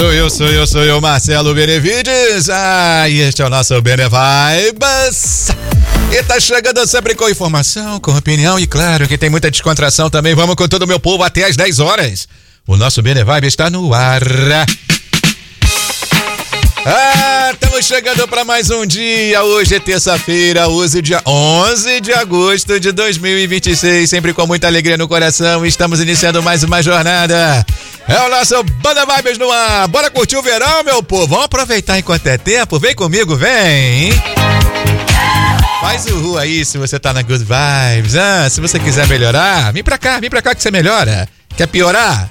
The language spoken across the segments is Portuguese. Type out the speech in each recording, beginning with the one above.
Sou eu, Marcelo Benevides. E este é o nosso Benevibes. E tá chegando sempre com informação, com opinião e claro que tem muita descontração também. Vamos com todo o meu povo até às 10 horas. O nosso Benevibes está no ar. Estamos chegando para mais um dia. Hoje é terça-feira, hoje é dia 11 de agosto de 2026. Sempre com muita alegria no coração. Estamos iniciando mais uma jornada. É o nosso Benevibes no ar. Bora curtir o verão, meu povo. Vamos aproveitar enquanto é tempo. Vem comigo, vem. Faz o ru aí se você tá na Good Vibes. Se você quiser melhorar, vem pra cá que você melhora. Quer piorar?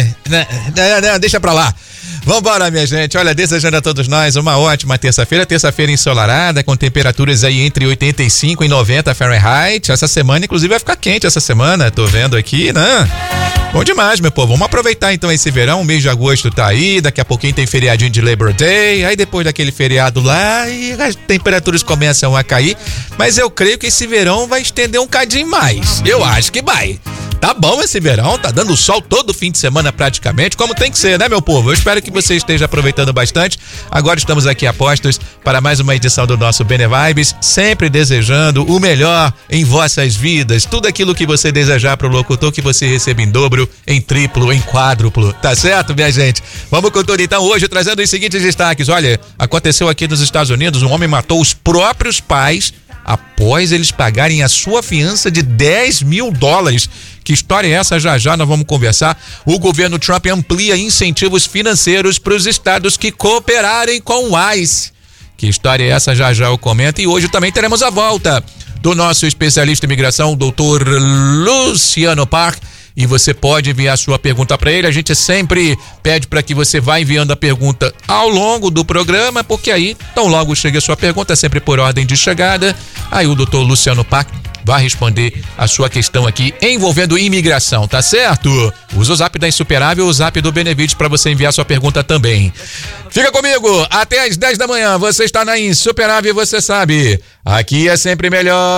Não, deixa pra lá. Vambora, minha gente. Olha, desejando a todos nós uma ótima terça-feira ensolarada, com temperaturas aí entre 85 e 90 Fahrenheit. Essa semana, inclusive, vai ficar quente essa semana, tô vendo aqui, né? Bom demais, meu povo. Vamos aproveitar então esse verão, o mês de agosto tá aí, daqui a pouquinho tem feriadinho de Labor Day, aí depois daquele feriado lá, e as temperaturas começam a cair, mas eu creio que esse verão vai estender um cadinho mais. Eu acho que vai. Tá bom esse verão, tá dando sol todo fim de semana praticamente, como tem que ser, né, meu povo? Eu espero que você esteja aproveitando bastante. Agora estamos aqui a postos para mais uma edição do nosso Benevibes, sempre desejando o melhor em vossas vidas. Tudo aquilo que você desejar pro locutor, que você receba em dobro, em triplo, em quádruplo. Tá certo, minha gente? Vamos com tudo então hoje, trazendo os seguintes destaques. Olha, aconteceu aqui nos Estados Unidos, um homem matou os próprios pais após eles pagarem a sua fiança de $10 mil. Que história é essa? Já nós vamos conversar. O governo Trump amplia incentivos financeiros para os estados que cooperarem com o ICE. Que história é essa? Já eu comento. E hoje também teremos a volta do nosso especialista em imigração, o doutor Luciano Park. E você pode enviar sua pergunta para ele. A gente sempre pede para que você vá enviando a pergunta ao longo do programa, porque aí, tão logo chega a sua pergunta, sempre por ordem de chegada, aí o doutor Luciano Park vai responder a sua questão aqui envolvendo imigração, tá certo? Usa o zap da Insuperável, o zap do Benevides para você enviar sua pergunta também. Fica comigo, até às 10 da manhã, você está na Insuperável e você sabe, aqui é sempre melhor.